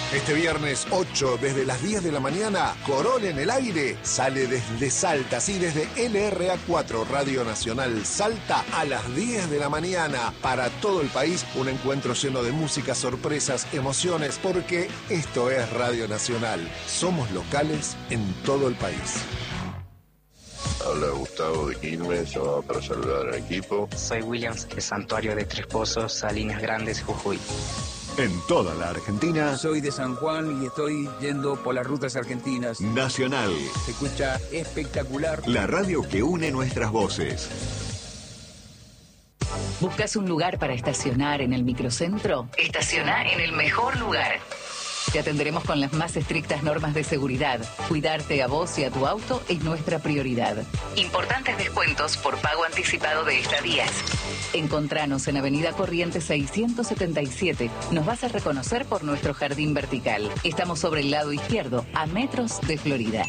Este viernes 8, desde las 10 de la mañana, Corol en el aire sale desde Salta, sí, desde LRA4, Radio Nacional Salta, a las 10 de la mañana. Para todo el país, un encuentro lleno de música, sorpresas, emociones, porque esto es Radio Nacional. Somos locales en todo el país. Habla Gustavo de Quilmes, llamado para saludar al equipo. Soy Williams, de Santuario de Tres Pozos, Salinas Grandes, Jujuy. En toda la Argentina. Soy de San Juan y estoy yendo por las rutas argentinas. Nacional. Se escucha espectacular. La radio que une nuestras voces. ¿Buscas un lugar para estacionar en el microcentro? Estaciona en el mejor lugar. Te atenderemos con las más estrictas normas de seguridad. Cuidarte a vos y a tu auto es nuestra prioridad. Importantes descuentos por pago anticipado de estadías. Encontranos en Avenida Corrientes 677. Nos vas a reconocer por nuestro jardín vertical. Estamos sobre el lado izquierdo, a metros de Florida.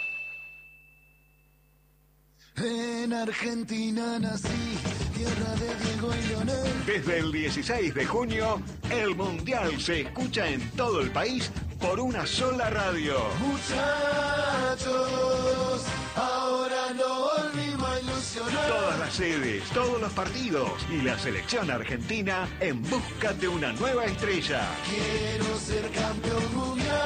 En Argentina nací, tierra de Diego y Leonel. Desde el 16 de junio, el Mundial se escucha en todo el país por una sola radio. Muchachos, ahora no volvimos a ilusionar. Todas las sedes, todos los partidos y la selección argentina en busca de una nueva estrella. Quiero ser campeón mundial.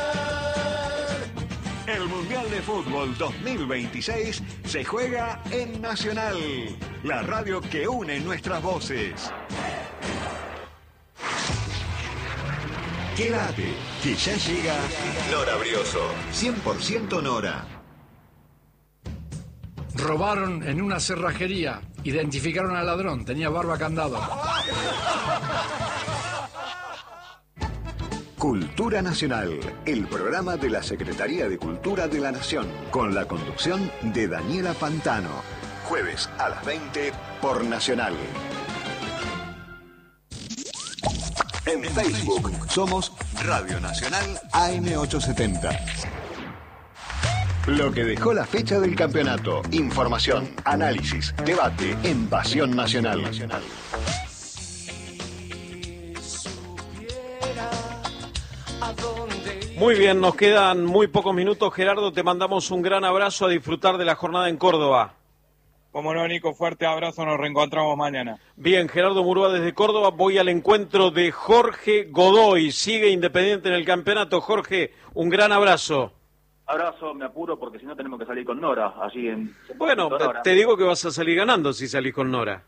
El Mundial de Fútbol 2026 se juega en Nacional, la radio que une nuestras voces. Quédate, que ya llega Nora Brioso, 100% Nora. Robaron en una cerrajería, identificaron al ladrón, tenía barba candado. Cultura Nacional, el programa de la Secretaría de Cultura de la Nación, con la conducción de Daniela Pantano. Jueves a las 20 por Nacional. En Facebook somos Radio Nacional AM870. Lo que dejó la fecha del campeonato. Información, análisis, debate en Pasión Nacional. Muy bien, nos quedan muy pocos minutos. Gerardo, te mandamos un gran abrazo, a disfrutar de la jornada en Córdoba. Cómo no, Nico, fuerte abrazo, nos reencontramos mañana. Bien, Gerardo Murúa desde Córdoba. Voy al encuentro de Jorge Godoy. Sigue Independiente en el campeonato. Jorge, un gran abrazo. Abrazo, me apuro porque si no tenemos que salir con Nora, allí en... Bueno, te digo que vas a salir ganando si salís con Nora.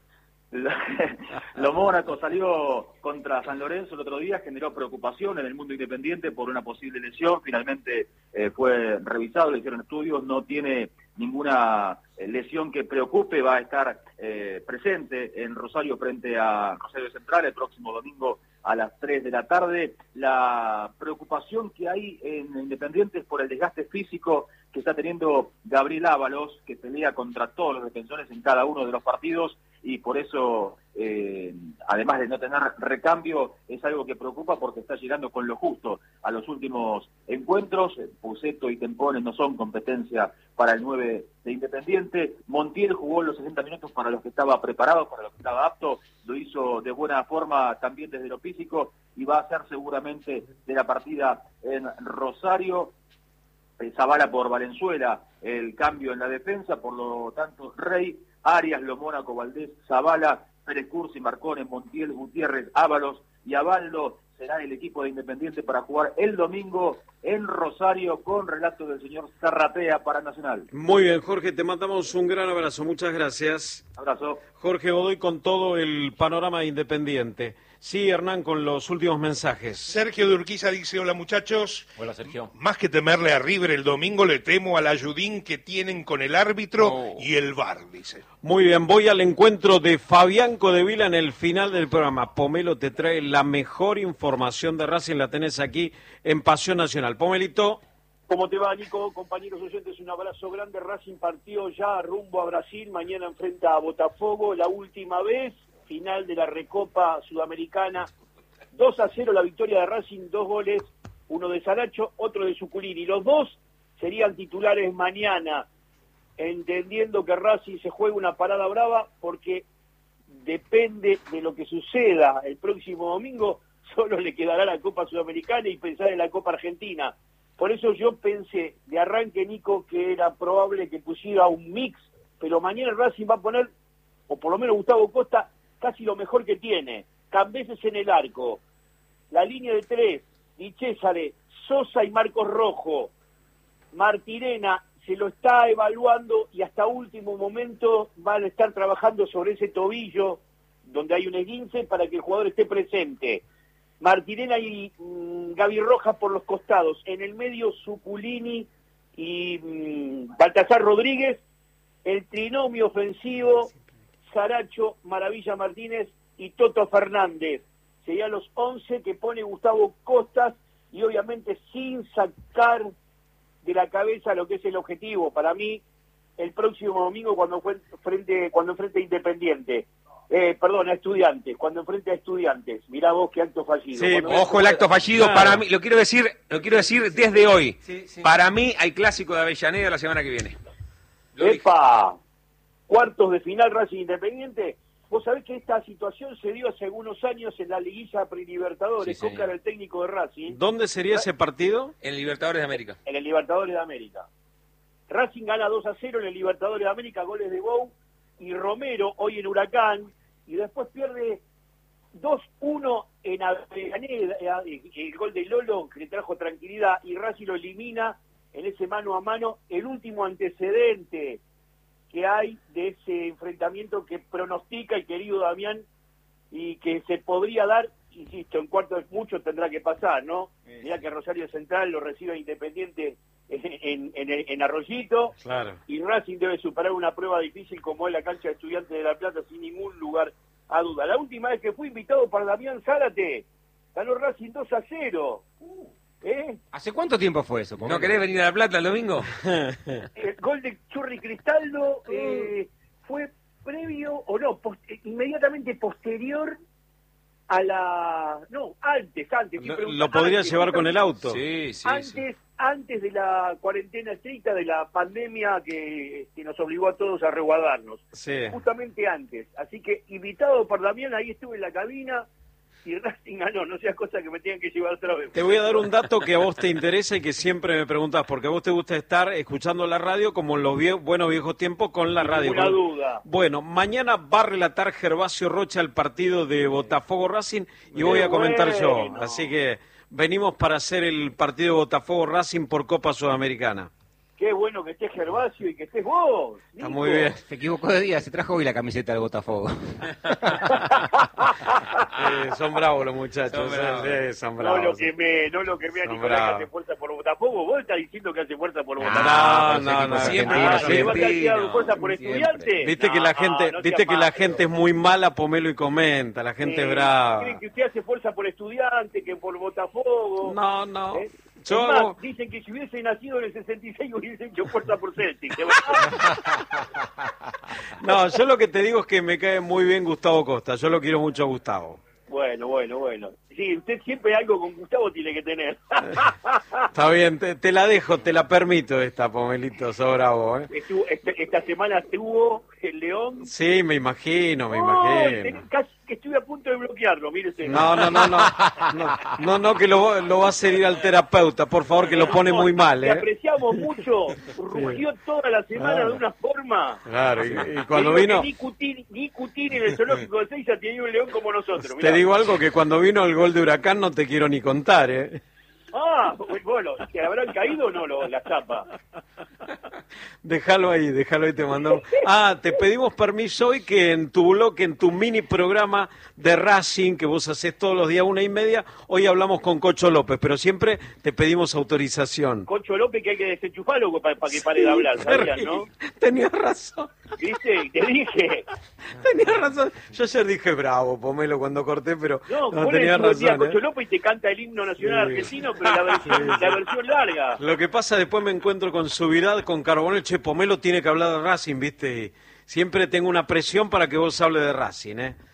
Lo Mónaco salió contra San Lorenzo el otro día, generó preocupación en el mundo independiente por una posible lesión. Finalmente fue revisado, le hicieron estudios, no tiene ninguna lesión que preocupe, va a estar presente en Rosario frente a Rosario Central el próximo domingo a las 3 de la tarde. La preocupación que hay en Independiente es por el desgaste físico que está teniendo Gabriel Ábalos, que pelea contra todos los defensores en cada uno de los partidos, y por eso, además de no tener recambio, es algo que preocupa porque está llegando con lo justo a los últimos encuentros. Pusetto y Tempones no son competencia para el 9 de Independiente. Montiel jugó los 60 minutos para los que estaba preparado, para los que estaba apto, lo hizo de buena forma también desde lo físico y va a ser seguramente de la partida en Rosario. Zavala por Valenzuela, el cambio en la defensa, por lo tanto Rey, Arias, Lo Mónaco, Valdés, Zavala, Pérez Cursi, Marcone, Montiel, Gutiérrez, Ábalos y Abaldo será el equipo de Independiente para jugar el domingo en Rosario con relato del señor Zarratea para Nacional. Muy bien, Jorge, te mandamos un gran abrazo, muchas gracias. Abrazo. Jorge Godoy con todo el panorama Independiente. Sí, Hernán, con los últimos mensajes. Sergio de Urquiza dice: hola muchachos. Hola, Sergio. Más que temerle a River el domingo, le temo al ayudín que tienen con el árbitro y el VAR, dice. Muy bien, voy al encuentro de Fabián Codevila en el final del programa. Pomelo te trae la mejor información de Racing, la tenés aquí en Pasión Nacional. Pomelito. ¿Cómo te va, Nico? Compañeros oyentes, un abrazo grande. Racing partió ya rumbo a Brasil, mañana enfrenta a Botafogo, la última vez, final de la Recopa Sudamericana. 2-0 la victoria de Racing, 2 goles, uno de Saracho, otro de Suculini. Los dos serían titulares mañana, entendiendo que Racing se juega una parada brava porque depende de lo que suceda el próximo domingo, solo le quedará la Copa Sudamericana y pensar en la Copa Argentina. Por eso yo pensé de arranque, Nico, que era probable que pusiera un mix, pero mañana Racing va a poner, o por lo menos Gustavo Costa, casi lo mejor que tiene. Cambeses en el arco, la línea de 3, Di Césare, Sosa y Marcos Rojo. Martirena se lo está evaluando y hasta último momento van a estar trabajando sobre ese tobillo donde hay un esguince para que el jugador esté presente. Martirena y Gaby Rojas por los costados. En el medio, Zuculini y Baltasar Rodríguez. El trinomio ofensivo, Saracho, Maravilla Martínez y Toto Fernández. Serían los 11 que pone Gustavo Costas y obviamente sin sacar de la cabeza lo que es el objetivo. Para mí, el próximo domingo cuando enfrente a Independiente. A Estudiantes, cuando enfrente a Estudiantes. Mirá vos qué acto fallido. Sí, ojo el acto fallido, claro. Para mí, lo quiero decir desde hoy. Sí. Para mí hay clásico de Avellaneda la semana que viene. ¡Epa! Cuartos de final Racing Independiente. Vos sabés que esta situación se dio hace algunos años en la liguilla pre-Libertadores. Sí, Coca era el técnico de Racing. ¿Dónde sería ese partido? En el Libertadores de América. En el Libertadores de América. Racing gana 2-0 en el Libertadores de América, goles de Bou y Romero, hoy en Huracán, y después pierde 2-1 en Avellaneda, el gol de Lolo que le trajo tranquilidad, y Racing lo elimina en ese mano a mano. El último antecedente que hay de ese enfrentamiento que pronostica el querido Damián y que se podría dar, insisto, en cuartos mucho tendrá que pasar, ¿no? Mirá que Rosario Central lo recibe Independiente en Arroyito, claro. Y Racing debe superar una prueba difícil como es la cancha de Estudiantes de La Plata sin ningún lugar a duda. La última vez que fui invitado para Damián Zárate, ganó Racing 2-0. ¿Hace cuánto tiempo fue eso? ¿No querés venir a La Plata el domingo? El gol de Churri Cristaldo fue previo, o no, inmediatamente posterior a la... No, antes. ¿Lo podría llevar con el auto? Sí. Antes de la cuarentena estricta, de la pandemia que nos obligó a todos a resguardarnos. Sí. Justamente antes. Así que, invitado por Damián, ahí estuve en la cabina y Racing ganó. No sea cosa que me tengan que llevar otra vez. Te voy a dar un dato que a vos te interesa y que siempre me preguntás, porque a vos te gusta estar escuchando la radio como en los buenos viejos tiempos con la radio. Ninguna duda. Bueno, mañana va a relatar Gervasio Rocha el partido de Botafogo Racing y voy a comentar yo. Así que venimos para hacer el partido Botafogo Racing por Copa Sudamericana. Qué bueno que estés Gervasio y que estés vos, Nico. Está muy bien. Se equivocó de día, se trajo hoy la camiseta del Botafogo. Son bravos los muchachos. Son bravos. No lo quemé a Nicolás que hace fuerza por Botafogo. Vos estás diciendo que hace fuerza por Botafogo. No. Siempre vas a hacer fuerza por Estudiantes. Viste que la gente es muy mala, Pomelo, y comenta. La gente es brava. Creen que usted hace fuerza por Estudiantes, que por Botafogo. No. Dicen que si hubiese nacido en el 66 hubiese hecho fuerza por Celtic. No, yo lo que te digo es que me cae muy bien Gustavo Costa. Yo lo quiero mucho a Gustavo. Bueno. Sí, usted siempre algo con Gustavo tiene que tener. Está bien, te la dejo, te la permito esta, Pomelito, sos bravo, ¿eh? Esta semana estuvo el León. Sí, me imagino. Casi que estuve a punto de bloquearlo, mírese. No, que lo va a hacer ir al terapeuta, por favor, que lo pone muy mal, ¿eh? Te apreciamos mucho, rugió toda la semana de una forma. Claro, y cuando vino... Ni Cutini en el zoológico de Seiza tenía un león como nosotros. Te digo algo, que cuando vino el gol de Huracán no te quiero ni contar, ¿eh? Bueno, ¿que habrán caído o no las tapas? Déjalo ahí, te mandó. Te pedimos permiso hoy que en tu bloque, en tu mini programa de Racing, que vos hacés todos los días 1:30, hoy hablamos con Cocho López, pero siempre te pedimos autorización. Cocho López, que hay que desenchufarlo para que pare de hablar, ¿sabías, no? Tenías razón. ¿Viste? Te dije. Tenías razón. Yo ayer dije bravo, Pomelo, cuando corté, pero no tenías razón. Cocho López y te canta el himno nacional argentino, pero la versión larga. Lo que pasa, después me encuentro con Subirad, con Carbonell. Che, Pomelo tiene que hablar de Racing, ¿viste? Y siempre tengo una presión para que vos hables de Racing, ¿eh?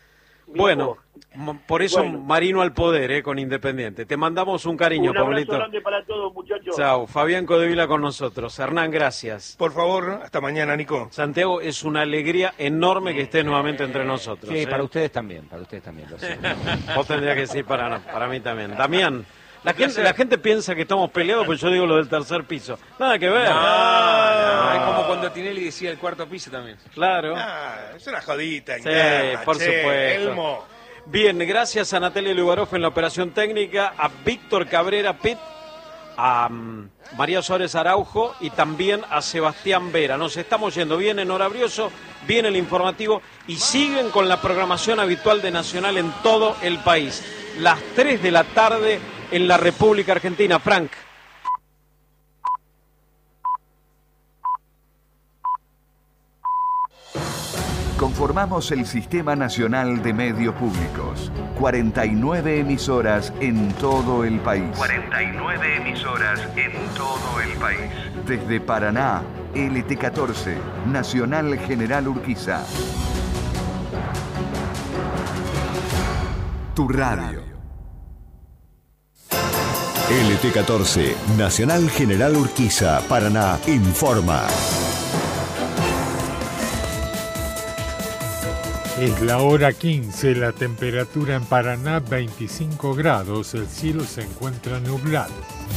Bueno, por eso Marino al poder, con Independiente. Te mandamos un cariño, Pablito. Un abrazo grande para todos, muchachos. Chao. Fabián Codevila con nosotros. Hernán, gracias. Por favor, hasta mañana, Nico. Santiago, es una alegría enorme que estés nuevamente entre nosotros. Sí, para ustedes también, lo sé. Vos tendrías que decir para mí también. Damián. La gente piensa que estamos peleados, pues yo digo lo del tercer piso. Nada que ver. No. Es como cuando Tinelli decía el cuarto piso también. Claro. Es una jodita. Sí, por supuesto. Elmo. Bien, gracias a Natalia Lugaroff en la operación técnica, a Víctor Cabrera Pitt, a María Suárez Araujo y también a Sebastián Vera. Nos estamos yendo. Viene Nora Brioso, viene el informativo y siguen con la programación habitual de Nacional en todo el país. Las 3 de la tarde en la República Argentina. Frank. Conformamos el Sistema Nacional de Medios Públicos. 49 emisoras en todo el país. 49 emisoras en todo el país. Desde Paraná, LT14, Nacional General Urquiza. Tu radio. LT14, Nacional General Urquiza, Paraná, informa. Es la hora 15, la temperatura en Paraná 25 grados, el cielo se encuentra nublado.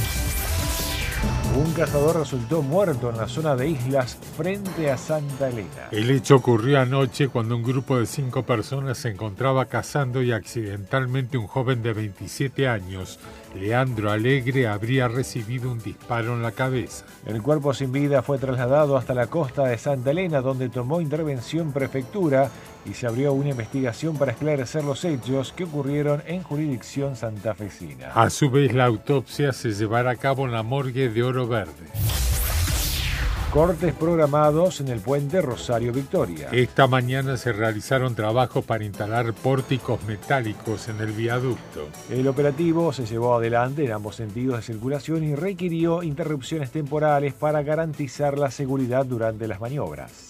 Un cazador resultó muerto en la zona de Islas frente a Santa Elena. El hecho ocurrió anoche cuando un grupo de 5 personas se encontraba cazando y accidentalmente un joven de 27 años, Leandro Alegre, habría recibido un disparo en la cabeza. El cuerpo sin vida fue trasladado hasta la costa de Santa Elena, donde tomó intervención prefectura y se abrió una investigación para esclarecer los hechos que ocurrieron en jurisdicción santafesina. A su vez, la autopsia se llevará a cabo en la morgue de Oro Verde. Cortes programados en el puente Rosario Victoria. Esta mañana se realizaron trabajos para instalar pórticos metálicos en el viaducto. El operativo se llevó adelante en ambos sentidos de circulación y requirió interrupciones temporales para garantizar la seguridad durante las maniobras.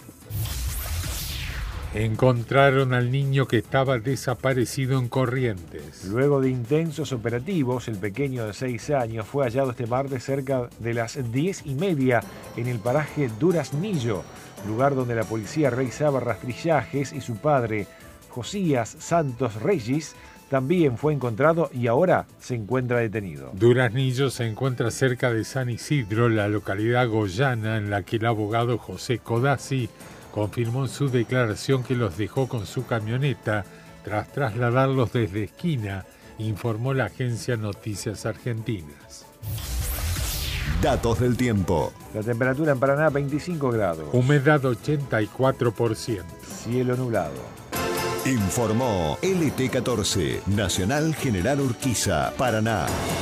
Encontraron al niño que estaba desaparecido en Corrientes. Luego de intensos operativos, el pequeño de 6 años fue hallado este martes cerca de las 10:30 en el paraje Duraznillo, lugar donde la policía realizaba rastrillajes y su padre, Josías Santos Reyes, también fue encontrado y ahora se encuentra detenido. Duraznillo se encuentra cerca de San Isidro, la localidad goyana en la que el abogado José Codazzi confirmó en su declaración que los dejó con su camioneta tras trasladarlos desde Esquina, informó la agencia Noticias Argentinas. Datos del tiempo. La temperatura en Paraná 25 grados. Humedad 84%. Cielo nublado. Informó LT14, Nacional General Urquiza, Paraná.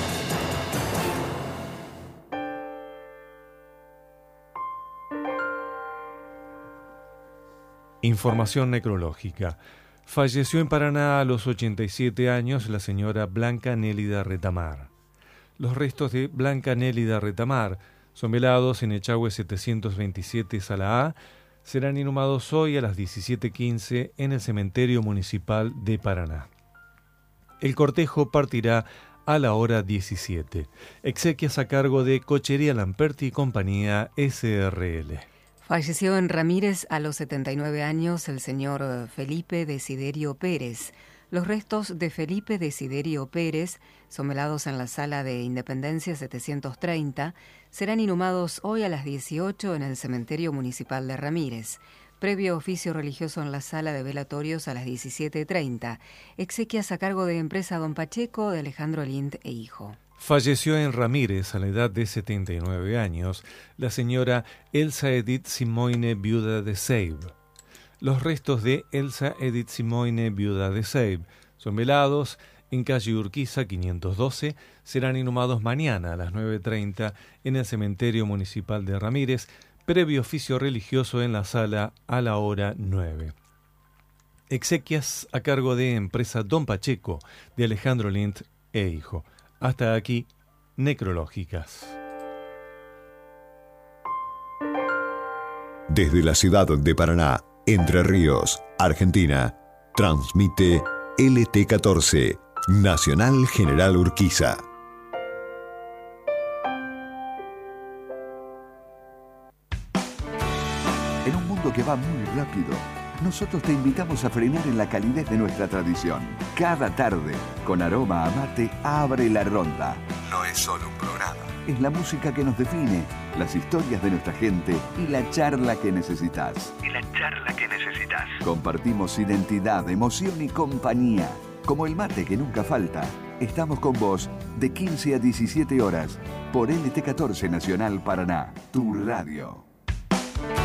Información necrológica. Falleció en Paraná a los 87 años la señora Blanca Nélida Retamar. Los restos de Blanca Nélida Retamar son velados en Echagüe 727 Sala A. Serán inhumados hoy a las 17:15 en el cementerio municipal de Paraná. El cortejo partirá a la hora 17. Exequias a cargo de Cochería Lamperti y Compañía SRL. Falleció en Ramírez a los 79 años el señor Felipe Desiderio Pérez. Los restos de Felipe Desiderio Pérez, son velados en la Sala de Independencia 730, serán inhumados hoy a las 18 en el Cementerio Municipal de Ramírez. Previo oficio religioso en la Sala de Velatorios a las 17:30. Exequias a cargo de Empresa Don Pacheco, de Alejandro Lint e hijo. Falleció en Ramírez a la edad de 79 años la señora Elsa Edith Simoine, viuda de Seib. Los restos de Elsa Edith Simoine, viuda de Seib, son velados en calle Urquiza 512, serán inhumados mañana a las 9:30 en el Cementerio Municipal de Ramírez, previo oficio religioso en la sala a la hora 9. Exequias a cargo de Empresa Don Pacheco, de Alejandro Lint e hijo. Hasta aquí, necrológicas. Desde la ciudad de Paraná, Entre Ríos, Argentina, Transmite LT14, Nacional General Urquiza. En un mundo que va muy rápido, nosotros te invitamos a frenar en la calidez de nuestra tradición. Cada tarde, con aroma a mate, abre la ronda. No es solo un programa. Es la música que nos define, las historias de nuestra gente y la charla que necesitas. Compartimos identidad, emoción y compañía. Como el mate que nunca falta, estamos con vos de 15 a 17 horas por LT14 Nacional Paraná, tu radio.